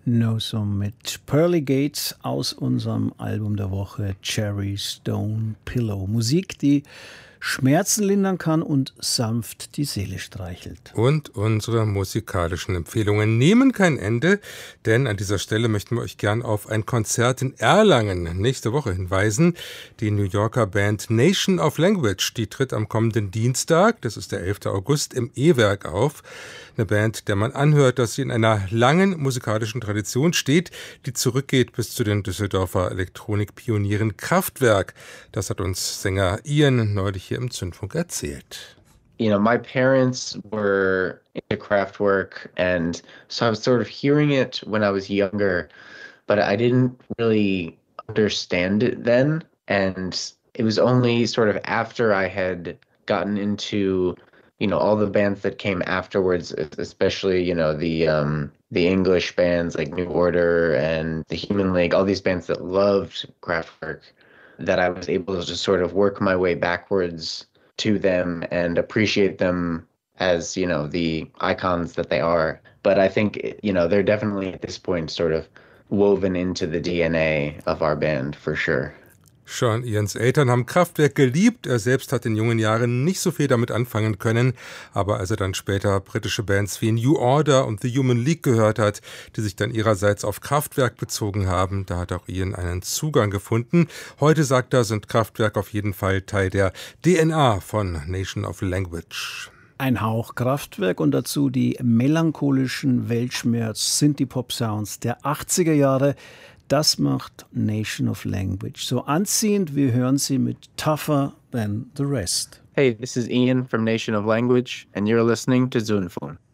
No Song mit Pearly Gates aus unserem Album der Woche Cherry Stone Pillow. Musik, die Schmerzen lindern kann und sanft die Seele streichelt. Und unsere musikalischen Empfehlungen nehmen kein Ende, denn an dieser Stelle möchten wir euch gern auf ein Konzert in Erlangen nächste Woche hinweisen. Die New Yorker Band Nation of Language, die tritt am kommenden Dienstag, das ist der 11. August, im E-Werk auf. Eine Band, der man anhört, dass sie in einer langen musikalischen Tradition steht, die zurückgeht bis zu den Düsseldorfer Elektronikpionieren Kraftwerk. Das hat uns Sänger Ian neulich hier im Zündfunk erzählt. You know, my parents were into Kraftwerk, and so I was sort of hearing it when I was younger, but I didn't really understand it then. And it was only sort of after I had gotten into, you know, all the bands that came afterwards, especially, you know, the English bands like New Order and the Human League, all these bands that loved Kraftwerk, that I was able to sort of work my way backwards to them and appreciate them as, you know, the icons that they are. But I think, you know, they're definitely at this point sort of woven into the DNA of our band for sure. Sean Ians Eltern haben Kraftwerk geliebt. Er selbst hat in jungen Jahren nicht so viel damit anfangen können. Aber als er dann später britische Bands wie New Order und The Human League gehört hat, die sich dann ihrerseits auf Kraftwerk bezogen haben, da hat auch Ian einen Zugang gefunden. Heute, sagt er, sind Kraftwerk auf jeden Fall Teil der DNA von Nation of Language. Ein Hauch Kraftwerk und dazu die melancholischen Weltschmerz-Synthie-Pop-Sounds der 80er Jahre. Das macht Nation of Language so anziehend. Wir hören sie mit Tougher Than the Rest. Hey, this is Ian from Nation of Language, and you're listening to Zunfon.